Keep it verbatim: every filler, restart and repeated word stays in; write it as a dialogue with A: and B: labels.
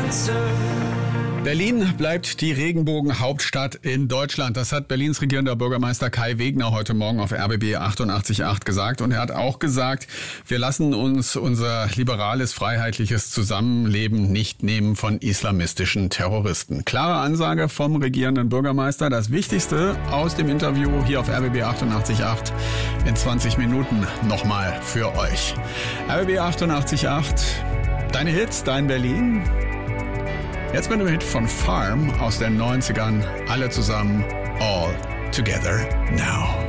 A: Berlin bleibt die Regenbogenhauptstadt in Deutschland. Das hat Berlins regierender Bürgermeister Kai Wegner heute Morgen auf R B B achtundachtzig Komma acht gesagt. Und er hat auch gesagt, wir lassen uns unser liberales, freiheitliches Zusammenleben nicht nehmen von islamistischen Terroristen. Klare Ansage vom regierenden Bürgermeister. Das Wichtigste aus dem Interview hier auf R B B achtundachtzig Komma acht in zwanzig Minuten nochmal für euch. R B B achtundachtzig Komma acht, deine Hits, dein Berlin. Jetzt mit dem Hit von Farm aus den neunzigern. Alle zusammen, all together now.